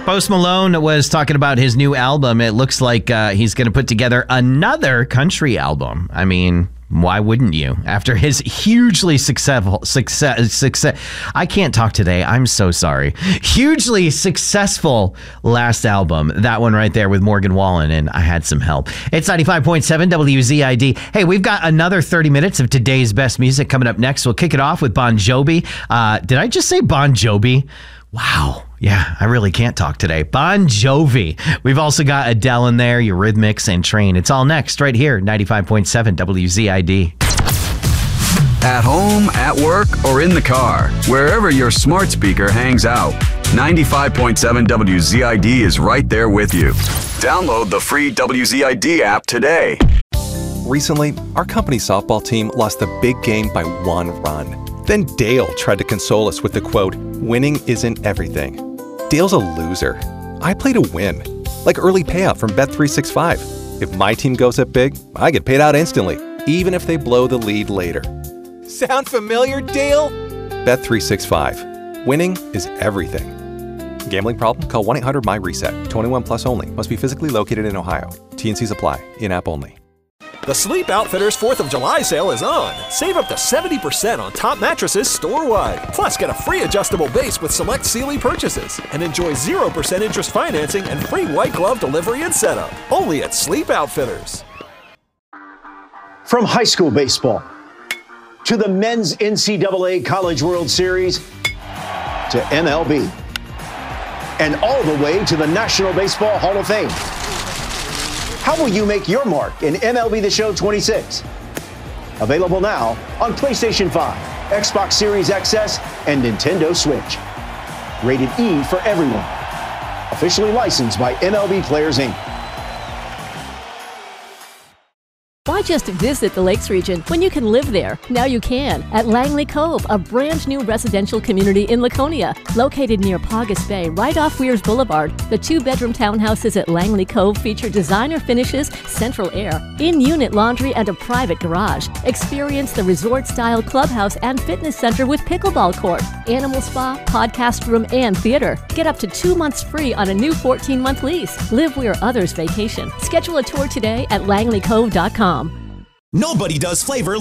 Post Malone was talking about his new album. It looks like he's going to put together another country album. I mean, why wouldn't you? After his hugely successful I can't talk today. I'm so sorry. Hugely successful last album. That one right there with Morgan Wallen, and I had some help. It's 95.7 WZID. Hey, we've got another 30 minutes of today's best music coming up next. We'll kick it off with Bon Jovi. Did I just say Bon Jovi? Wow. Yeah, I really can't talk today. Bon Jovi. We've also got Adele in there, Eurythmics, and Train. It's all next right here, 95.7 WZID. At home, at work, or in the car, wherever your smart speaker hangs out, 95.7 WZID is right there with you. Download the free WZID app today. Recently, our company softball team lost the big game by 1 run. Then Dale tried to console us with the quote, "Winning isn't everything." Dale's a loser. I play to win, like early payout from Bet365. If my team goes up big, I get paid out instantly, even if they blow the lead later. Sound familiar, Dale? Bet365. Winning is everything. Gambling problem? Call 1-800-MY-RESET. 21 plus only. Must be physically located in Ohio. T&Cs apply. In-app only. The Sleep Outfitters 4th of July sale is on. Save up to 70% on top mattresses store-wide. Plus, get a free adjustable base with select Sealy purchases. And enjoy 0% interest financing and free white glove delivery and setup. Only at Sleep Outfitters. From high school baseball to the men's NCAA College World Series to MLB. And all the way to the National Baseball Hall of Fame. How will you make your mark in MLB The Show 26? Available now on PlayStation 5, Xbox Series XS, and Nintendo Switch. Rated E for everyone. Officially licensed by MLB Players, Inc. Why just visit the Lakes region when you can live there? Now you can at Langley Cove, a brand new residential community in Laconia. Located near Paugus Bay, right off Weirs Boulevard, the 2-bedroom townhouses at Langley Cove feature designer finishes, central air, in-unit laundry, and a private garage. Experience the resort-style clubhouse and fitness center with pickleball court, animal spa, podcast room, and theater. Get up to 2 months free on a new 14-month lease. Live where others vacation. Schedule a tour today at langleycove.com. Nobody does flavor